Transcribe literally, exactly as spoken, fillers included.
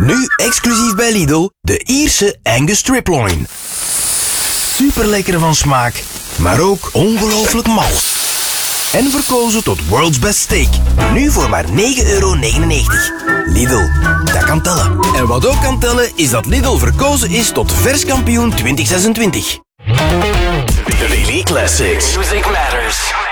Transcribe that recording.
Nu exclusief bij Lidl, de Ierse Angus Striploin. Super lekker van smaak, maar ook ongelooflijk mals. En verkozen tot World's Best Steak. Nu voor maar negen euro negenennegentig. Lidl, dat kan tellen. En wat ook kan tellen, is dat Lidl verkozen is tot verskampioen twintig zesentwintig. The Daily Classics. Music matters.